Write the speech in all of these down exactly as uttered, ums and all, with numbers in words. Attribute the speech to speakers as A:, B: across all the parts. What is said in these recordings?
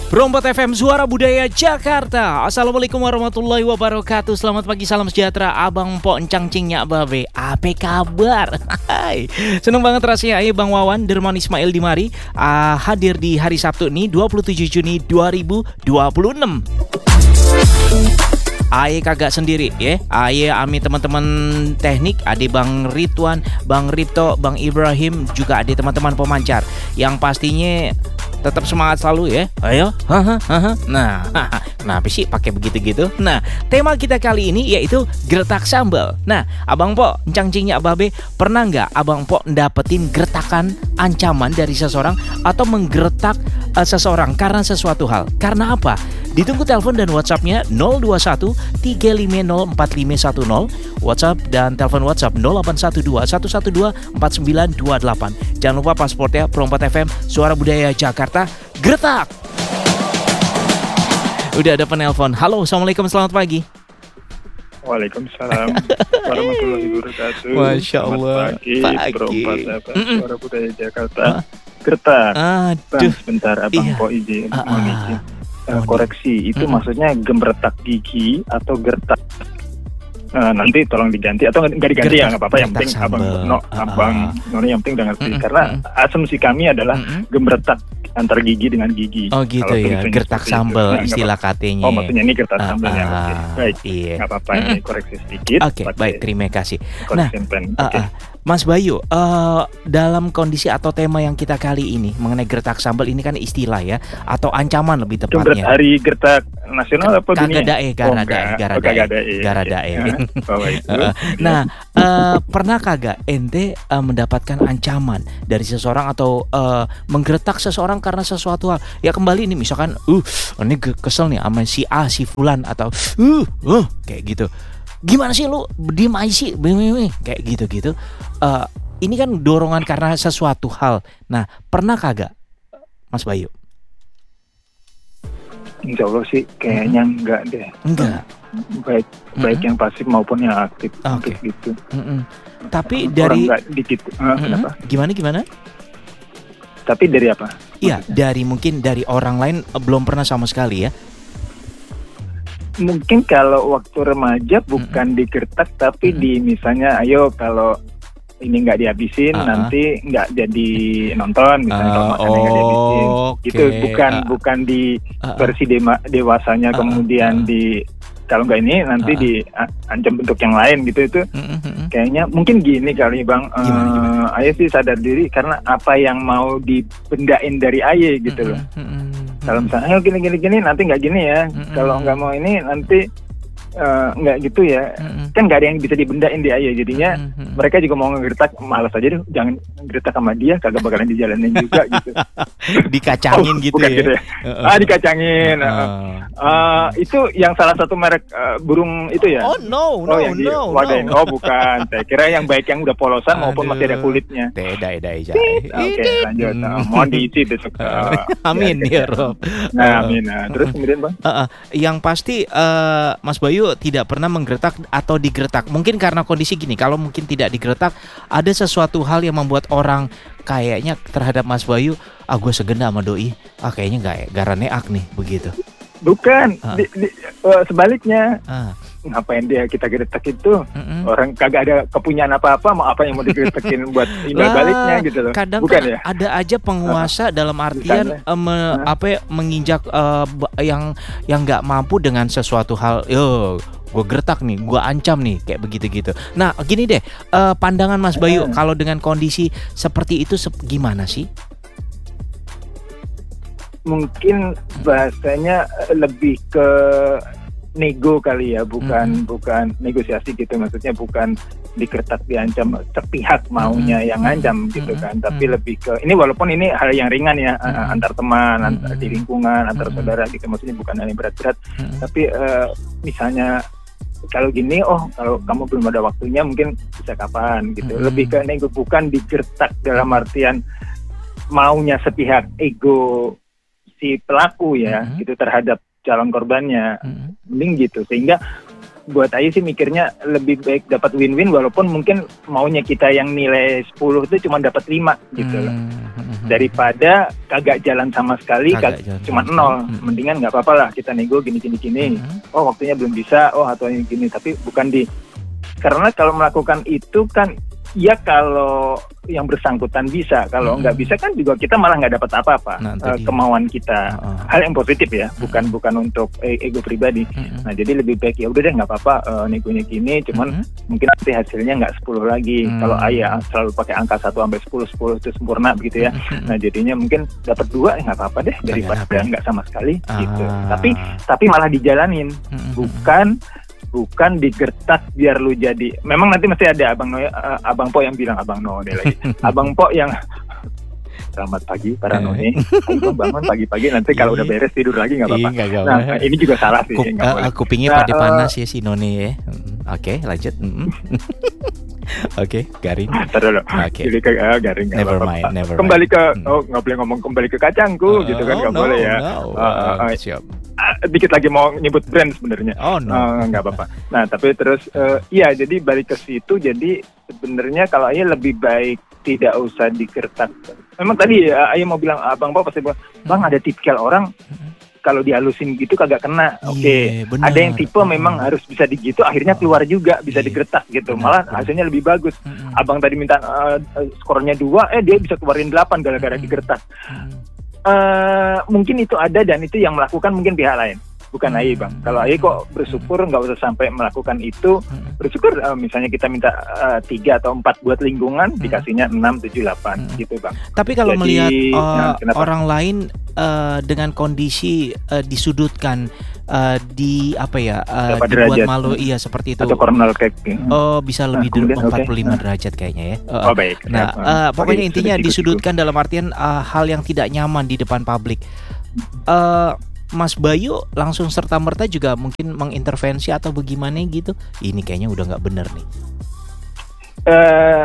A: Perompat F M Suara Budaya Jakarta. Assalamualaikum warahmatullahi wabarakatuh. Selamat pagi, salam sejahtera. Abang Pok Encang Cingnya Babe, apa kabar? Hai. Seneng banget rasanya ayo Bang Wawan Derman Ismail Dimari uh, hadir di hari Sabtu ini dua puluh tujuh Juni dua ribu dua puluh enam. Aye kagak sendiri ya. Aye ami teman-teman teknik, ada Bang Ridwan, Bang Ripto, Bang Ibrahim, juga ada teman-teman pemancar. Yang pastinya tetap semangat selalu ya. Ayo. Nah, kenapa sih pakai begitu-gitu? Nah, tema kita kali ini yaitu gertak sambal. Nah, Abang Pok, Encang Cingnya Babe, pernah nggak Abang Pok dapetin gertakan ancaman dari seseorang atau menggertak uh, seseorang karena sesuatu hal? Karena apa? Ditunggu telepon dan WhatsApp-nya nol dua satu tiga lima nol empat lima satu nol, WhatsApp dan telepon WhatsApp nol delapan satu dua satu satu dua empat sembilan dua delapan. Jangan lupa paspornya Perompat F M Suara Budaya Jakarta. Gertak. Udah ada penelpon. Halo, assalamualaikum, selamat pagi.
B: Waalaikumsalam warahmatullahi wabarakatuh.
A: Masya Allah.
B: Selamat pagi,
A: pagi.
B: Perompat F M Suara Budaya Jakarta. Gertak.
A: Aduh.
B: Bang, sebentar Abang
A: Iya.
B: Pok izin
A: Ah,
B: mohon
A: ah.
B: izin. Uh,
A: Mohon
B: koreksi itu
A: Mm-mm.
B: maksudnya gemeretak gigi atau gertak. Uh, nanti tolong diganti atau nggak diganti
A: Gertak-
B: ya nggak apa-apa, yang
A: gertak
B: penting abang
A: sambal.
B: no,
A: Ah,
B: abang
A: ah.
B: Noni yang penting udah ngerti.
A: Mm-mm,
B: Karena
A: mm-mm.
B: asumsi kami adalah
A: Mm-mm.
B: gemeretak antar gigi dengan gigi.
A: Oh gitu
B: Kalau
A: ya,
B: tulisannya
A: gertak
B: seperti itu.
A: sambal
B: Nah, nggak
A: istilah
B: apa-apa.
A: katanya.
B: Oh maksudnya ini gertak
A: Ah,
B: sambal ya. Oke.
A: ah,
B: Baik,
A: iya.
B: nggak apa-apa ini
A: Mm-mm.
B: koreksi sedikit.
A: Oke,
B: pakai
A: baik, terima kasih.
B: correction pen.
A: Ah,
B: Oke.
A: ah. Mas Bayu, eh, dalam kondisi atau tema yang kita kali ini mengenai gertak sambal ini kan istilah ya, atau ancaman lebih
B: Gertak
A: tepatnya.
B: hari gertak nasional apa dunia?
A: Kagadae,
B: Oh,
A: garadae,
B: enggak. Oh,
A: garadae,
B: kagadae.
A: garadae.
B: Ya, bahwa itu.
A: Heeh. Nah, eh, pernah kagak ente eh, mendapatkan ancaman dari seseorang atau eh, menggertak seseorang karena sesuatu hal? Ya kembali ini misalkan, uh, ini ge- kesel nih sama si A, si Fulan atau uh, uh kayak gitu. Gimana sih lu diem aja sih, bing-bing-bing, kayak gitu-gitu. Eh, ini kan dorongan karena sesuatu hal. Nah, pernah kagak, Mas Bayu?
B: Insya Allah sih kayaknya enggak deh.
A: Enggak.
B: Baik baik
A: Mm-mm.
B: yang pasif maupun yang aktif.
A: Oke.
B: Gitu.
A: Mm-mm. Tapi
B: Orang
A: dari
B: enggak dikit. Eh,
A: Mm-mm.
B: kenapa?
A: Gimana gimana?
B: Tapi dari apa?
A: Iya,
B: Maksudnya?
A: dari mungkin dari orang lain eh, belum pernah sama sekali ya.
B: Mungkin kalau waktu remaja bukan digertak tapi
A: Mm-mm.
B: di misalnya ayo kalau ini nggak dihabisin
A: Ah, ah.
B: nanti nggak jadi nonton misalnya kalau
A: Ah,
B: makannya nggak dihabisin.
A: oke.
B: Gitu bukan
A: Ah.
B: bukan di
A: Ah, ah.
B: versi dema- dewasanya
A: Ah,
B: kemudian
A: ah.
B: di kalau nggak ini nanti
A: Ah, ah.
B: di a- ancam bentuk yang lain gitu itu.
A: Mm-mm, mm-mm.
B: Kayaknya mungkin gini kali Bang,
A: Gimana, gimana?
B: eh, Aye sih sadar diri karena apa yang mau dibendain dari Aye gitu loh.
A: Mm-mm, mm-mm.
B: Kalau misalnya "Ayo gini gini gini nanti nggak gini ya,
A: Mm-mm.
B: kalau nggak mau ini nanti eh, nggak gitu ya,
A: Mm-mm.
B: kan nggak ada yang bisa dibendain di Aye jadinya.
A: Mm-mm.
B: Mereka juga mau ngegertak, malas aja deh, jangan ngegertak sama dia, kagak bakalan dijalanin juga gitu.
A: Dikacangin
B: Oh,
A: gitu
B: bukan
A: ya.
B: gitu ya.
A: Heeh.
B: Ah dikacangin.
A: Heeh.
B: Eh, itu yang salah satu merek eh, burung itu ya.
A: Oh no, no,
B: Oh, yang di
A: no,
B: wadain.
A: no.
B: Oh bukan, saya kira yang baik yang udah polosan maupun masih ada
A: Aduh.
B: kulitnya.
A: Tidak, tidak,
B: Oke lanjut, Nah, mohon diisi besok. eh,
A: Amin
B: ya,
A: ya Rob.
B: Nah, amin. Nah, terus kemudian Bang?
A: Uh, uh, yang pasti uh, Mas Bayu tidak pernah menggertak atau digertak. Mungkin karena kondisi gini, kalau mungkin tidak digertak, ada sesuatu hal yang membuat orang kayaknya terhadap Mas Bayu, ah gue segenda sama doi, ah kayaknya nggak garaneak nih, begitu.
B: Bukan,
A: Ah.
B: di, di- eh, sebaliknya.
A: Ah,
B: Ngapain dia kita gertak itu?
A: mm-mm.
B: Orang kagak ada kepunyaan apa-apa, mau apa yang mau digertakin buat imbal
A: Lah,
B: baliknya gitu loh.
A: Kadang
B: Bukan
A: kan
B: ya?
A: ada aja penguasa dalam artian
B: Misalnya.
A: eh, me-
B: Ah.
A: apa ya, menginjak eh, ba- yang yang nggak mampu dengan sesuatu hal. Yo, gue gertak nih, gue ancam nih, kayak begitu-gitu. Nah, gini deh, eh, pandangan Mas Bayu
B: Ah.
A: kalau dengan kondisi seperti itu sep- gimana sih?
B: Mungkin bahasanya eh, lebih ke nego kali ya, bukan bukan negosiasi gitu, maksudnya bukan digertak diancam sepihak maunya
A: Mm-mm.
B: yang ngancam gitu
A: Mm-mm.
B: kan, tapi
A: Mm-mm.
B: lebih ke ini walaupun ini hal yang ringan ya, eh,
A: Mm-mm.
B: antar teman, antar
A: Mm-mm.
B: di lingkungan, antar
A: Mm-mm.
B: saudara gitu, maksudnya bukan hal yang berat-berat,
A: Mm-mm.
B: tapi eh, misalnya kalau gini, oh kalau kamu belum ada waktunya mungkin bisa kapan gitu,
A: Mm-mm.
B: lebih ke nego, bukan digertak dalam artian maunya sepihak ego si pelaku ya,
A: Mm-mm.
B: gitu terhadap calon korbannya,
A: Mm-mm.
B: mending gitu, sehingga buat Ayu sih mikirnya lebih baik dapat win-win walaupun mungkin maunya kita yang nilai sepuluh itu cuma dapat lima gitu loh.
A: Hmm.
B: Daripada kagak jalan sama sekali,
A: Kagak
B: kag-
A: jalan
B: cuma
A: sama
B: nol.
A: sekali. Hmm.
B: Mendingan nggak apa-apa lah kita nego gini-gini-gini.
A: Hmm.
B: Oh waktunya belum bisa, oh atau yang gini. Tapi bukan di, karena kalau melakukan itu kan, ya kalau yang bersangkutan bisa, kalau
A: Hmm.
B: nggak bisa kan juga kita malah nggak dapat apa-apa.
A: Nah, itu
B: Eh,
A: dia.
B: kemauan kita,
A: Uh-uh.
B: hal yang positif ya, bukan bukan untuk e- ego pribadi.
A: Hmm.
B: Nah jadi lebih baik ya udah deh nggak apa-apa eh, negonya gini, cuman
A: Hmm.
B: mungkin nanti hasilnya nggak sepuluh lagi.
A: Hmm.
B: Kalau ayah selalu pakai angka satu sampai sepuluh, sepuluh itu sempurna begitu ya.
A: Hmm.
B: Nah jadinya mungkin dapat dua ya nggak apa-apa deh daripada
A: apa-apa.
B: nggak sama sekali gitu.
A: Ah.
B: Tapi tapi malah dijalanin,
A: Hmm.
B: bukan bukan digertak biar lu jadi. Memang nanti mesti ada abang Noe, uh, abang Po yang bilang abang Noe lagi. Abang Po yang selamat pagi para Noe. Ayo bangun pagi-pagi nanti kalau udah beres tidur lagi nggak apa-apa.
A: Iya, nggak apa-apa.
B: Nah ini juga salah sih.
A: Kup,
B: nggak
A: uh,
B: boleh.
A: kupingnya
B: Nah,
A: pada
B: eh,
A: panas ya si Noni ya. Mm, Oke, lanjut. Mm. Oke, Garin.
B: Ntar dulu.
A: Oke.
B: Jadi ke uh, garing nggak
A: Never
B: apa-apa.
A: mind, never
B: Kembali
A: mind.
B: ke
A: Hmm.
B: oh nggak boleh ngomong kembali ke kacangku gitu kan nggak
A: Oh, no,
B: boleh ya.
A: no.
B: Uh, uh, uh,
A: Siap.
B: Ah, dikit lagi mau nyebut brand sebenarnya.
A: Oh no.
B: Eh, nggak apa-apa. Nah tapi terus eh, iya jadi balik ke situ, jadi sebenarnya kalau Ayah lebih baik tidak usah dikertak. Memang tadi ya Ayah mau bilang abang Pak pasti bilang, bang ada tipikal orang kalau dihalusin gitu kagak kena. Oke.
A: Iya, benar.
B: Ada yang tipe memang harus bisa digitu akhirnya keluar juga bisa
A: Iya,
B: digertak gitu.
A: benar,
B: Malah
A: benar.
B: hasilnya lebih bagus.
A: Mm-mm.
B: Abang tadi minta eh, eh, skornya dua, eh dia bisa keluarin delapan gara-gara
A: Mm-mm.
B: digertak.
A: Mm.
B: Eh, mungkin itu ada dan itu yang melakukan mungkin pihak lain, bukan
A: Hmm.
B: Ayah bang. Kalau Ayah kok bersyukur nggak usah sampai melakukan itu.
A: Mm.
B: Bersyukur eh, misalnya kita minta eh, tiga atau empat buat lingkungan,
A: Hmm.
B: dikasihnya enam, tujuh, delapan
A: Hmm.
B: gitu bang.
A: Tapi kalau
B: Jadi,
A: melihat uh,
B: nah, kenapa?
A: orang lain uh, dengan kondisi uh, disudutkan uh, di apa ya uh,
B: Berapa
A: dibuat
B: derajat?
A: malu, iya seperti itu.
B: Atau cornel cake.
A: Oh bisa
B: Nah,
A: lebih dari
B: kemudian,
A: empat puluh lima
B: oke.
A: derajat kayaknya ya. Uh,
B: Oh baik.
A: Nah,
B: Ya,
A: uh, pokoknya
B: oke,
A: intinya
B: sudah siku-siku.
A: disudutkan dalam artian uh, hal yang tidak nyaman di depan publik. Uh, Mas Bayu langsung serta merta juga mungkin mengintervensi atau bagaimana gitu. Ini kayaknya udah nggak bener nih.
B: Eh,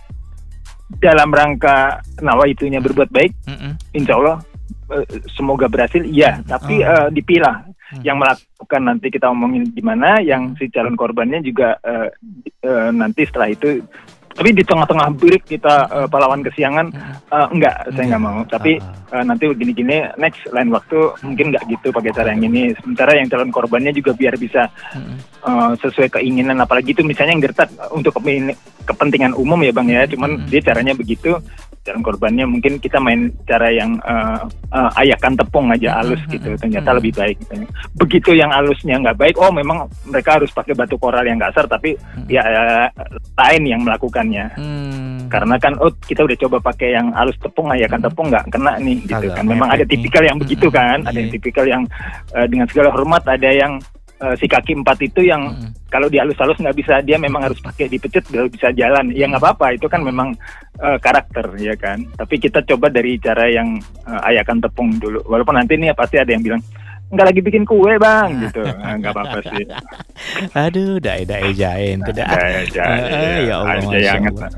B: dalam rangka nawa itunya berbuat baik,
A: Mm-mm.
B: insya Allah eh, semoga berhasil. Iya, tapi
A: Oh.
B: eh, dipilah.
A: Hmm.
B: Yang melakukan nanti kita omongin gimana, yang si calon korbannya juga eh, eh, nanti setelah itu. Tapi di tengah-tengah break kita eh, pahlawan kesiangan, eh, enggak, saya nggak mau. Tapi
A: Ah,
B: eh, nanti gini-gini, next lain waktu mungkin nggak gitu pakai cara yang ini. Sementara yang calon korbannya juga biar bisa
A: mm-mm.
B: eh, sesuai keinginan, apalagi itu misalnya yang gertak untuk kepen- kepentingan umum ya bang ya. Cuman
A: Mm-mm.
B: dia caranya begitu. Calon korbannya mungkin kita main cara yang uh, uh, ayakan tepung aja halus
A: Mm-mm,
B: gitu,
A: mm-mm,
B: ternyata
A: mm-mm.
B: lebih baik gitu. Begitu yang halusnya nggak baik, oh memang mereka harus pakai batu koral yang kasar, tapi
A: Mm-mm.
B: ya uh, lain yang melakukannya.
A: Hmm.
B: Karena kan oh kita udah coba pakai yang halus tepung, ayakan
A: Mm-mm.
B: tepung nggak kena nih gitu
A: Kagak
B: kan. Memang ada
A: ngefek nih.
B: tipikal yang begitu
A: Mm-mm,
B: kan, ada yang
A: iya.
B: tipikal yang uh, dengan segala hormat, ada yang uh, si kaki empat itu yang
A: Mm-mm.
B: kalau dihalus-halus nggak bisa, dia memang harus pakai dipecut baru bisa jalan. Ya nggak apa-apa, itu kan memang uh, karakter ya kan. Tapi kita coba dari cara yang uh, ayakan tepung dulu. Walaupun nanti nih pasti ada yang bilang nggak lagi bikin kue bang gitu. Nah, nggak apa-apa sih.
A: Aduh, dae-dae jain tuh dah.
B: Ya, ya,
A: Eh, ya Allah,
B: ada
A: Masya
B: yang
A: Allah.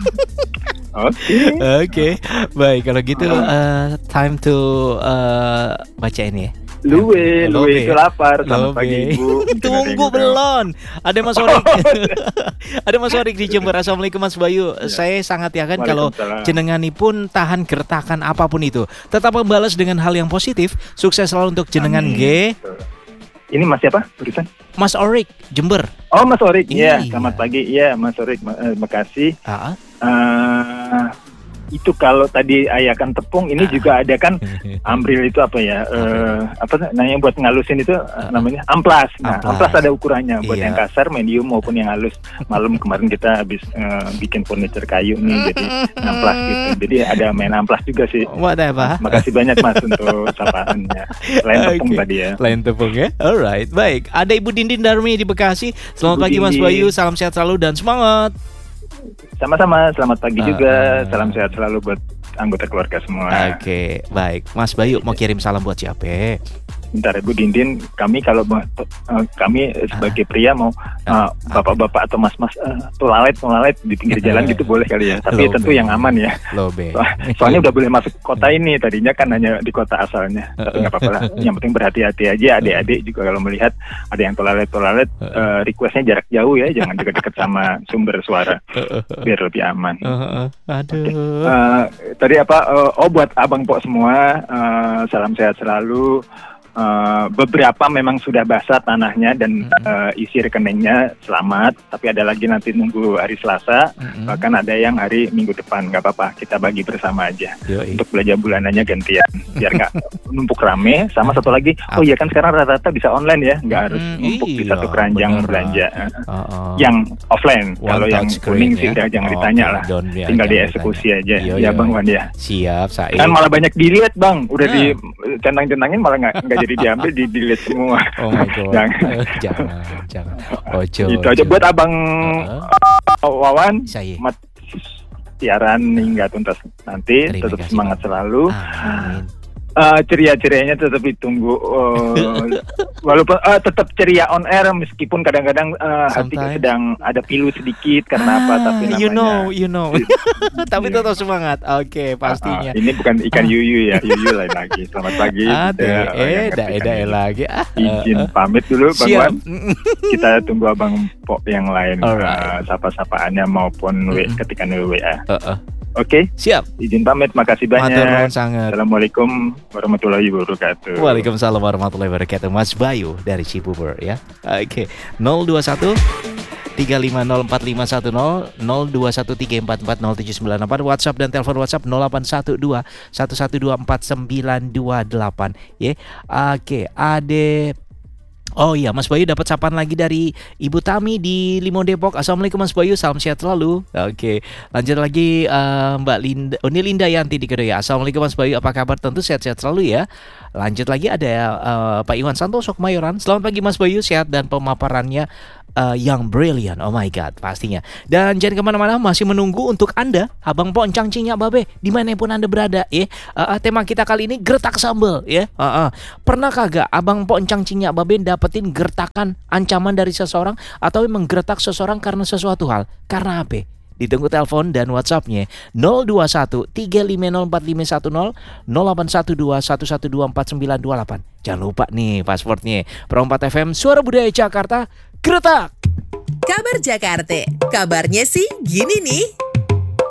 B: Oke.
A: Oke, baik kalau gitu uh, time to uh, baca ini ya.
B: Luwe,
A: Lobe.
B: luwe itu lapar. Selamat
A: Lobe.
B: pagi ibu. Mungkin ada yang
A: Tunggu
B: gitu.
A: belum. Ada Mas Orik. Ada Mas Orik di Jember. Assalamualaikum Mas Bayu. Saya sangat yakin kalau
B: Waalaikumsalam.
A: jenenganipun tahan gertakan apapun itu, tetap membalas dengan hal yang positif. Sukses selalu untuk jenengan
B: Amin.
A: G.
B: Ini Mas siapa? Barusan?
A: Mas Orik Jember.
B: Oh Mas Orik, iya.
A: Iya.
B: Selamat pagi, iya Mas Orik, Ma- eh, makasih.
A: Ah,
B: Eh, itu kalau tadi ayakan tepung, ini
A: Ah.
B: juga ada kan ambril itu apa ya? eh, apa namanya buat ngalusin itu eh, namanya amplas. Nah,
A: Amplas.
B: amplas ada ukurannya buat
A: Iya.
B: yang kasar, medium maupun yang halus. Malam kemarin kita habis eh, bikin furniture kayu nih, jadi amplas gitu. Jadi ada main amplas juga sih.
A: whatever.
B: Makasih banyak Mas untuk sapaannya. Lain tepung
A: Oke.
B: tadi ya.
A: Lain tepung ya. Alright, baik. Ada Ibu Dindin Darmi di Bekasi. Selamat
B: Ibu
A: pagi Mas
B: Dindin.
A: Bayu. Salam sehat selalu dan semangat.
B: Sama-sama, selamat pagi
A: Ah,
B: juga.
A: ah.
B: Salam sehat selalu buat anggota keluarga semua.
A: Oke, baik. Mas Bayu mau kirim salam buat siapa?
B: bentar Bu Dindin, kami kalau uh, kami sebagai pria mau uh, bapak-bapak atau mas-mas uh, tulalet tulalet di pinggir jalan gitu boleh kali ya, tapi
A: Lobe.
B: tentu yang aman ya.
A: Lobe.
B: Soalnya udah boleh masuk kota ini, tadinya kan hanya di kota asalnya, tapi nggak apa-apa lah. Yang penting berhati-hati aja, adik-adik juga kalau melihat ada yang tulalet-tulalet, uh, requestnya jarak jauh ya, jangan dekat-dekat sama sumber suara, biar lebih aman.
A: Aduh.
B: Okay. Uh, tadi apa? Uh, oh buat abang pok semua, uh, salam sehat selalu. Uh, beberapa memang sudah basah tanahnya dan mm-hmm. uh, isi rekeningnya selamat, tapi ada lagi nanti nunggu hari Selasa, mm-hmm. bahkan ada yang hari Minggu depan. Nggak apa-apa, kita bagi bersama aja. Yoi. Untuk belanja bulanannya gantian, biar nggak numpuk rame. Sama satu lagi, oh iya kan sekarang rata-rata bisa online ya, nggak harus mm, numpuk iya, di satu keranjang bener. belanja. Uh-uh. Yang offline, One kalau yang kuning ya? Sih udah jangan oh, ditanya okay. lah, Don't, ya, tinggal dieksekusi aja. Yo, ya yo, Bang Wan ya.
A: Siap, Said. Kan
B: malah banyak dilihat Bang, udah uh. dicentang-centangin malah nggak nggak jadi diambil, di delete semua.
A: Oh my god. jangan, jangan, jangan. Ojo.
B: Itu aja buat Abang uh-huh. Wawan.
A: Saya.
B: Mat siaran hingga tuntas nanti. Terima tetap semangat bang. Selalu. Amin. Uh, ceria-cerianya tetap ditunggu, uh, walaupun uh, tetap ceria on air meskipun kadang-kadang uh, hati sedang ada pilu sedikit karena ah, apa, tapi namanya
A: you know, you know, tapi tetap semangat. Oke, okay, pastinya.
B: Uh, uh, ini bukan ikan yuyu ya, yuyu lain lagi. Selamat pagi.
A: Ada, eh, dah, dah lagi. Ah,
B: izin uh, pamit dulu, Bang Wan. Kita tunggu Abang Pok yang lain, uh, sapa-sapaannya maupun w, ketikan W A. Uh-uh. Oke, okay.
A: Siap.
B: Izin pamit, makasih banyak.
A: Sangat.
B: Assalamualaikum warahmatullahi wabarakatuh.
A: Waalaikumsalam warahmatullahi wabarakatuh. Mas Bayu dari Cibubur ya. Oke, okay. nol dua satu tiga lima nol empat lima satu nol, nol dua satu tiga empat empat nol tujuh sembilan delapan, WhatsApp dan telepon WhatsApp nol delapan satu dua satu satu dua empat sembilan dua delapan ya. Oke, okay. Ade. Oh iya, Mas Bayu dapat sapaan lagi dari Ibu Tami di Limau Depok. Assalamualaikum Mas Bayu, salam sehat selalu. Oke, lanjut lagi uh, Mbak Linda, oh, ini Linda Yanti di Kedoya. Assalamualaikum Mas Bayu, apa kabar? Tentu sehat-sehat selalu ya. Lanjut lagi ada uh, Pak Iwan Santoso Kemayoran. Selamat pagi Mas Bayu, sehat dan pemaparannya uh, yang brilliant. Oh my god, pastinya. Dan jangan kemana-mana, masih menunggu untuk Anda, Abang Po Encang Cinya Babe, dimanapun Anda berada ya. Uh, uh, tema kita kali ini gertak sambal ya. Uh, uh. Pernah kagak Abang Po Encang Cinya Babe dapetin gertakan ancaman dari seseorang atau menggertak seseorang karena sesuatu hal? Karena apa? Ditunggu telepon dan WhatsApp-nya nol dua satu tiga lima nol empat lima satu nol, nol delapan satu dua satu satu dua empat sembilan dua delapan. Jangan lupa nih pasportnya. Pro empat F M Suara Budaya Jakarta, Geretak.
C: Kabar Jakarta. Kabarnya sih gini nih.